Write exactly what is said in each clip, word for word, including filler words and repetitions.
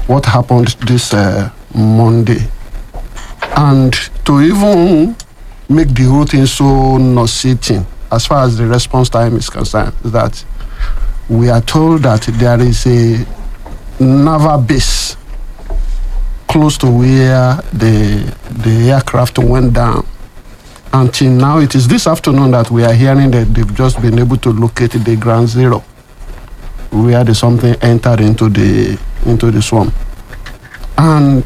what happened this uh, Monday. And to even make the whole thing so nauseating, as far as the response time is concerned, that we are told that there is a naval base close to where the the aircraft went down. Until now, it is this afternoon that we are hearing that they've just been able to locate the ground zero, where the something entered into the into the swamp. And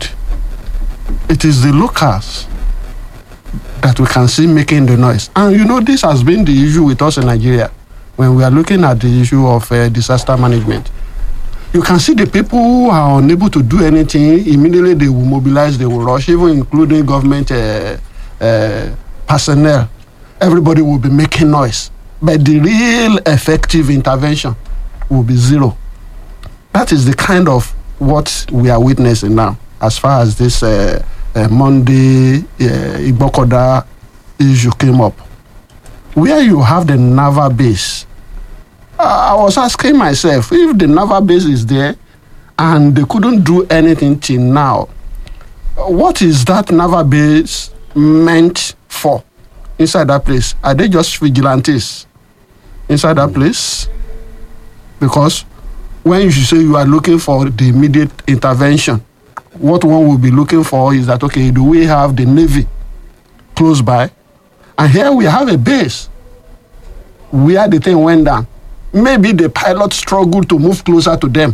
it is the locals that we can see making the noise. And you know, this has been the issue with us in Nigeria when we are looking at the issue of uh, disaster management. You can see the people who are unable to do anything, immediately they will mobilize, they will rush, even including government uh, uh, personnel. Everybody will be making noise. But the real effective intervention will be zero. That is the kind of what we are witnessing now, as far as this uh, uh, Monday uh, Igbokoda issue came up. Where you have the naval base, I was asking myself, if the naval base is there and they couldn't do anything till now, what is that naval base meant for inside that place? Are they just vigilantes inside that place? Because when you say you are looking for the immediate intervention, what one will be looking for is that, okay, do we have the Navy close by? And here we have a base where the thing went down. Maybe the pilot struggled to move closer to them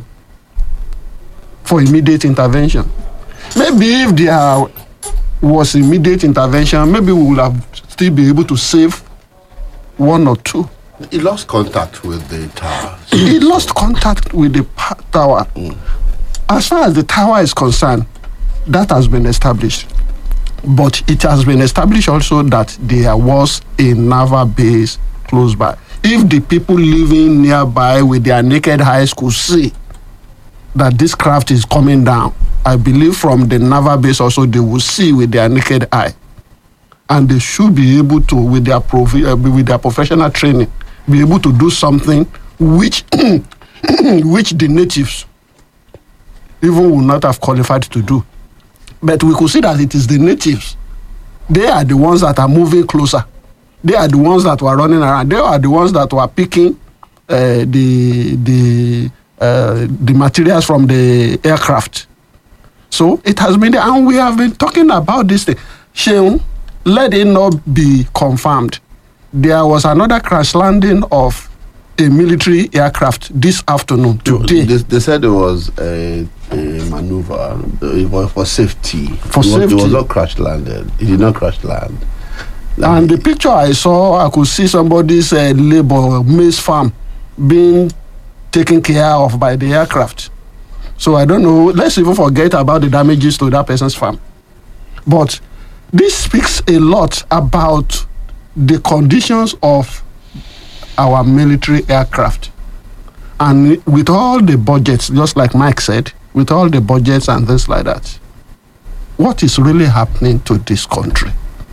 for immediate intervention. Maybe if there was immediate intervention, maybe we would have still be able to save one or two. He lost contact with the tower. He lost contact with the pa- tower. Mm. As far as the tower is concerned, that has been established. But it has been established also that there was a naval base close by. If the people living nearby with their naked eyes could see that this craft is coming down, I believe from the naval base also they will see with their naked eye. And they should be able to, with their provi- uh, with their professional training, be able to do something which, which the natives even would not have qualified to do. But we could see that it is the natives. They are the ones that are moving closer. They are the ones that were running around. They are the ones that were picking uh, the the uh, the materials from the aircraft. So it has been there, and we have been talking about this thing. Sheun, let it not be confirmed. There was another crash landing of a military aircraft this afternoon, today. They, they said it was a, a maneuver. It was for safety. For it was, safety. It was not crash landed. It did not crash land. Like, and the picture I saw, I could see somebody's uh, labor, maize farm, being taken care of by the aircraft. So I don't know. Let's even forget about the damages to that person's farm. But this speaks a lot about the conditions of our military aircraft. And with all the budgets, just like Mike said, with all the budgets and things like that, what is really happening to this country?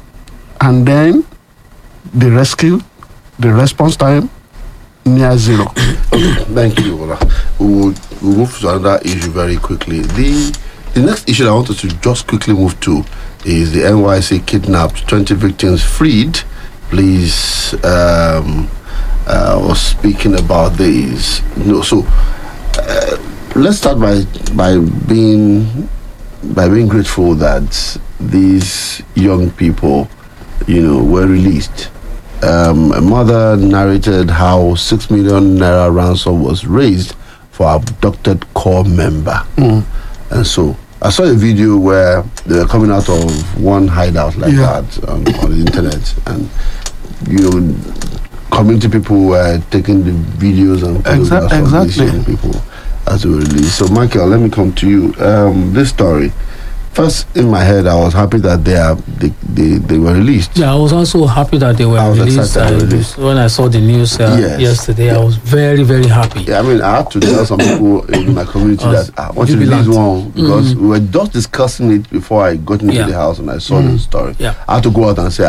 And then the rescue, the response time, near zero. Thank you, Ola. We will we'll move to another issue very quickly. The the next issue I wanted to just quickly move to is the N Y C kidnapped, twenty victims freed. Please, um, uh, was speaking about these. No, so uh, let's start by by being by being grateful that these young people, you know, were released. Um, a mother narrated how six million naira ransom was raised for abducted corps member, mm. and so I saw a video where they were coming out of one hideout like yeah. that um, on the internet, and you know, community people were taking the videos and photographs Exa- of exactly. these young people as they were released. So, Michael, let me come to you. Um, this story. First, in my head, I was happy that they are they, they, they were released. Yeah, I was also happy that they were I was released. excited Uh, they were released. When I saw the news uh, Yes. yesterday, Yeah. I was very, very happy. Yeah, I mean, I had to tell some people in my community Us that I want to release jubilant. one because Mm. we were just discussing it before I got into Yeah. the house and I saw Mm. the story. Yeah. I had to go out and say, ah,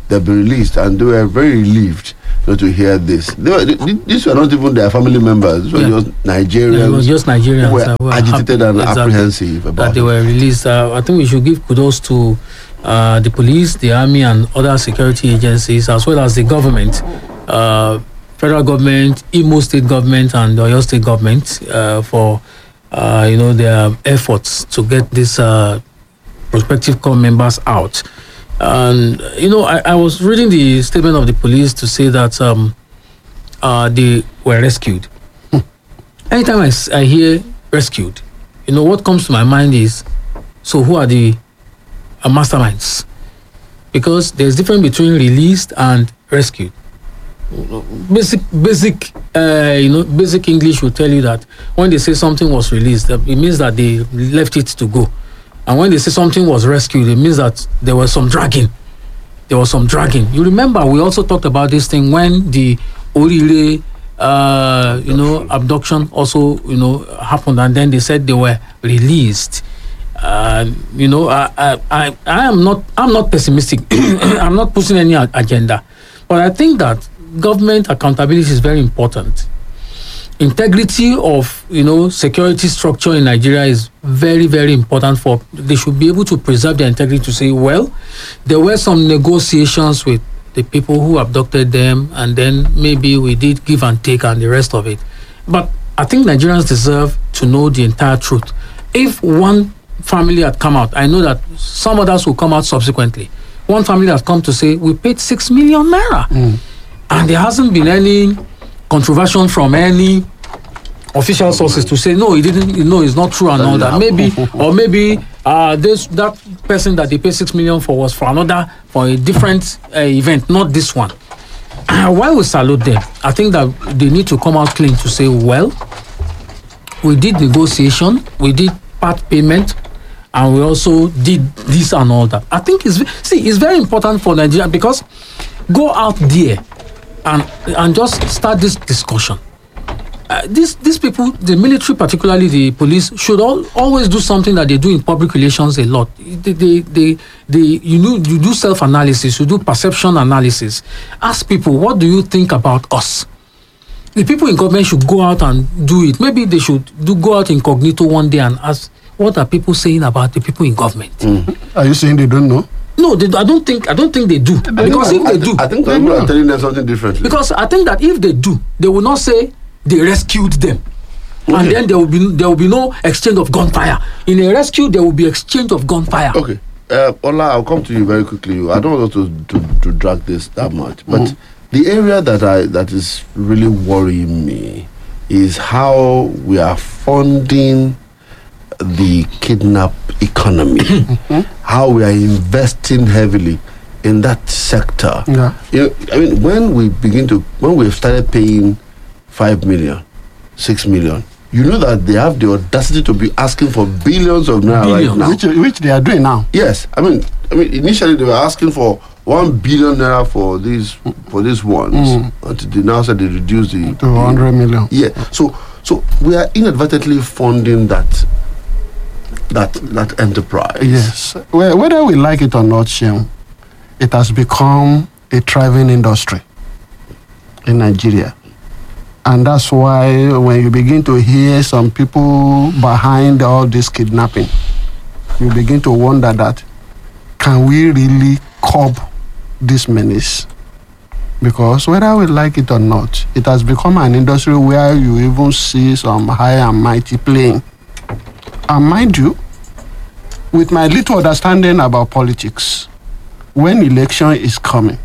they've been released, and they were very relieved not to hear this. They were, they, these were not even their family members. These were Yeah. just Nigerians. Yeah, it was just Nigerians who were that were agitated happy, and exactly, apprehensive about that they it. were released. Uh, I think we should give kudos to uh, the police, the army, and other security agencies, as well as the government, uh, federal government, Imo state government, and the Oyo state government uh, for uh, you know their efforts to get these uh, prospective corps members out. And you know, I, I was reading the statement of the police to say that um, uh, they were rescued. Anytime I, s- I hear rescued, you know what comes to my mind is, so who are the uh, masterminds? Because there's difference between released and rescued. Basic, basic, uh, you know, basic English will tell you that when they say something was released, that it means that they left it to go. And when they say something was rescued, it means that there was some dragging. There was some dragging. You remember we also talked about this thing when the Orire, uh, you know, abduction also, you know, happened, and then they said they were released. Uh, you know, I, I, I, I am not, I'm not pessimistic. I'm not pushing any a- agenda, but I think that government accountability is very important. Integrity of, you know, security structure in Nigeria is very, very important. For they should be able to preserve their integrity to say, well, there were some negotiations with the people who abducted them, and then maybe we did give and take and the rest of it. But I think Nigerians deserve to know the entire truth. If one family had come out, I know that some others will come out subsequently. One family has come to say we paid six million naira, and there hasn't been any controversy from any official sources to say no, it didn't, you know, it's not true and all that. Maybe, or maybe uh, this that person that they paid six million for was for another, for a different uh, event, not this one. Why we salute them? I think that they need to come out clean to say, well, we did negotiation, we did part payment, and we also did this and all that. I think it's see, it's very important for Nigeria, because go out there and and just start this discussion. Uh, these these people, the military, particularly the police, should all, always do something that they do in public relations a lot. They, they, they, they you know, you do self analysis, you do perception analysis. Ask people, what do you think about us? The people in government should go out and do it. Maybe they should do go out incognito one day and ask, what are people saying about the people in government? Are you saying they don't know? No, they, I don't think I don't think they do. Because if I, they do, I think people are telling them something different. because I think that if they do, they will not say they rescued them, and Okay. then there will be there will be no exchange of gunfire. In a rescue, there will be exchange of gunfire. Okay. Uh, Ola, I'll come to you very quickly. I don't want to, to, to drag this that much, but the area that I that is really worrying me is how we are funding the kidnap economy, how we are investing heavily in that sector. Yeah. You know, I mean, when we begin to, when we've started paying five million, six million, you know that they have the audacity to be asking for billions of naira right Billions. now. Which, which they are doing now. Yes, I mean, I mean, initially they were asking for one billion naira for these for these ones, Mm. until they now said they reduced the To one hundred million. yeah. So so we are inadvertently funding that that that enterprise. Yes. Well, whether we like it or not, Shem, it has become a thriving industry in Nigeria. And that's why when you begin to hear some people behind all this kidnapping, you begin to wonder that, can we really curb this menace? Because whether we like it or not, it has become an industry where you even see some high and mighty playing. And mind you, with my little understanding about politics, when election is coming,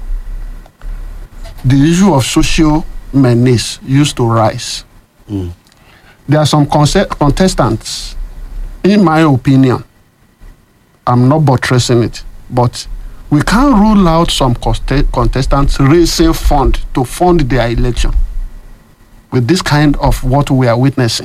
the issue of social menace used to rise. Mm. There are some conse- contestants, in my opinion, I'm not buttressing it, but we can't rule out some conte- contestants raising fund to fund their election with this kind of what we are witnessing.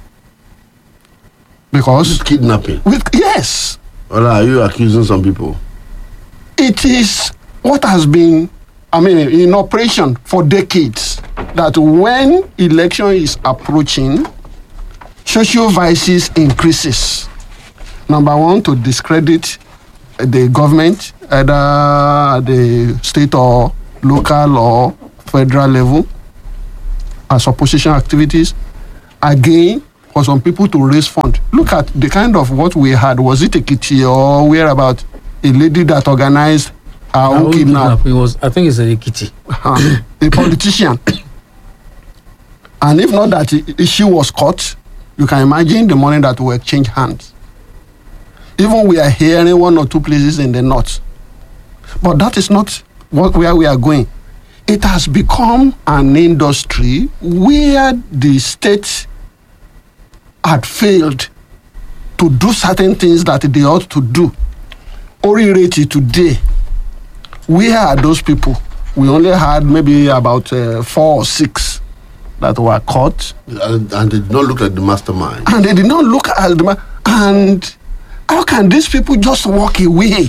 Because, Kidnapping. with, yes, Ola, are you accusing some people? it is what has been, I mean, in operation for decades, that when election is approaching, social vices increases. Number one, to discredit the government either at the state or local or federal level as opposition activities. Again, for some people to raise funds. Look at the kind of what we had. Was it Ekiti or where about a lady that organized our own kidnap? It was, I think it's a Ekiti. Uh, a politician. And if not that i- she was caught, you can imagine the money that will exchange hands. Even we are hearing one or two places in the north. But that is not what, where we are going. It has become an industry where the state had failed to do certain things that they ought to do. Orireti today, where are those people? We only had maybe about uh, four or six that were caught, And, and they did not look like the mastermind. and they did not look at them. And how can these people just walk away?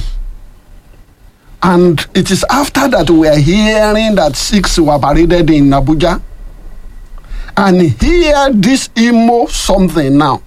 And it is after that we are hearing that six were paraded in Abuja. And hear this emo something now.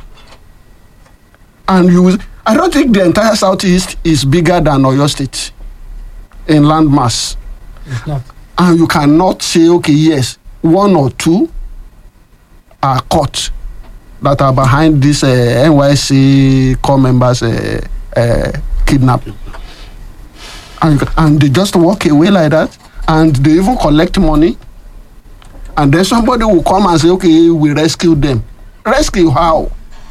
And you, I don't think the entire Southeast is bigger than Oyo State in landmass. It's not. And you cannot say, okay, yes, one or two are caught that are behind this uh, N Y C core members uh, uh, kidnapping. And, and they just walk away like that, and they even collect money. And then somebody will come and say, okay, we rescue them. Rescue how?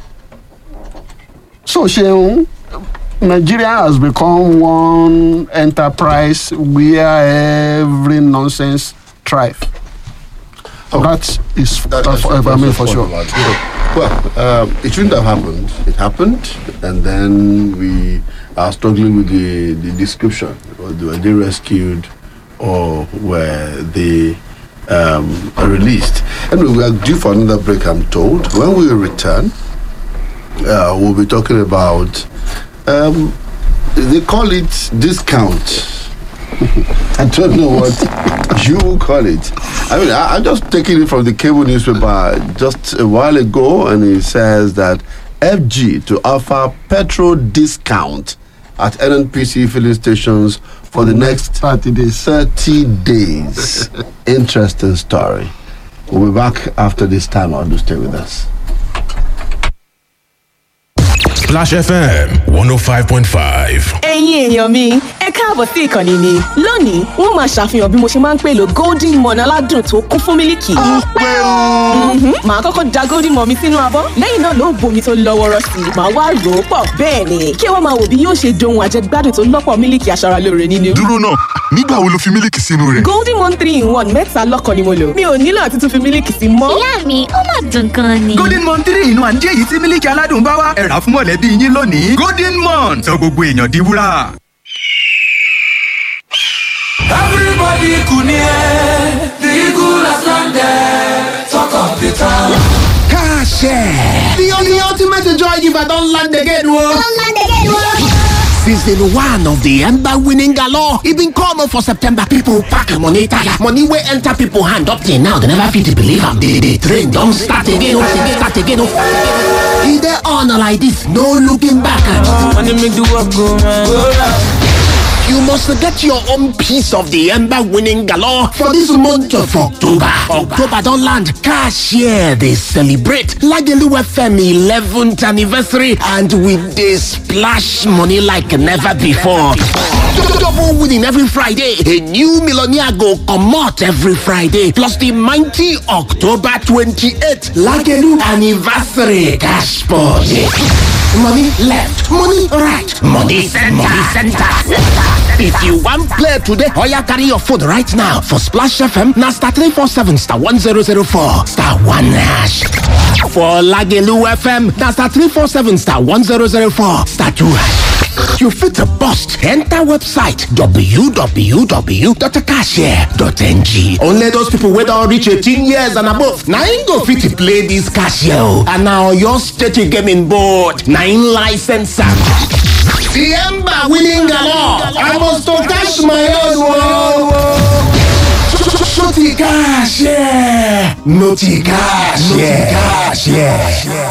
So, Sheung, Nigeria has become one enterprise where every nonsense thrives. Oh. That is That- that's that's- forever, I that's mean, the for point sure. about it. Well, um, it shouldn't have happened. It happened, and then we are struggling with the, the description. Were they rescued or were they um, released? Anyway, we are due for another break, I'm told. When we return, uh, we'll be talking about, um, they call it discount. I don't know what you call it. I mean, I, I'm just taking it from the cable newspaper just a while ago, and it says that F G to offer petrol discount at N N P C filling stations for the next thirty days. thirty days. Interesting story. We'll be back after this time. I'll do stay with us. Splash F M one oh five point five. ẹ̀yin èèyàn mi ẹ káàbọ̀ sí ìkànnì mi lónìí wọ́n máa ṣàfihàn bí mo ṣe máa ń pèlò golden morn aládùn tó kún fún mílìkì. Mhm. màá kọ́kọ́ da golden morn mi sínú abọ́ lẹ́yìn náà ló ń bomi tó lọ́wọ́rọ́ sí i màá wá rò ó pọ̀ bẹ́ẹ̀ ni kí wọ́n máa wò bí yóò ṣe dohun àjẹgbádùn tó lọ́pọ̀ mílìkì aṣaralóore nínú. dúró náà nígbà wo lo fi mílíkì sínú rẹ̀. golden morn three in one mẹ́ta lọ́kàn ni mo lò mi ò nílò àti tún fi mílìkì sí mọ́. ìyá mi ó mà dùn gan ni. golden mon three inú àǹjẹ́ èyí tí mílíkì aládùn bá wá ẹ̀rà fún mọ̀lẹ́bí yín lónìí golden mon sọ gbogbo èèyàn di wúrà. Everybody kunie, the eagle has landed, talk of the town. Cash. The only ultimate joy giver don't land again, whoa. Season one of the Ember winning galore. It been common for September. People pack money tire. Money wey enter people hand up till now. They never fit to believe am. The, the train don't start again. Oh, start again. Oh. E dey on like this. No looking back. Money make the work go round. Go round. You must get your own piece of the Ember winning galore for this month of October. October don't land. Cashier, they celebrate Lagelu F M eleventh anniversary and with this splash money like never before. Double winning every Friday. A new millionaire go come out every Friday. Plus the mighty October twenty-eighth Lagelu anniversary cash party. Money left, money right, money center, money center. If you want play today, or you carry your phone right now for Splash F M, now star three four seven star one zero zero four star one hash. For Lagelu F M, now star three four seven star one zero zero four star two hash. You fit the bust. Enter website w w w dot cashier dot n g. Only those people wey don reach eighteen years and above na im go fit play this cashier o. And na your state gaming board na im license am. The Ember winning galore. I must to cash my own. Shorty cashier, naughty cashier, cashier.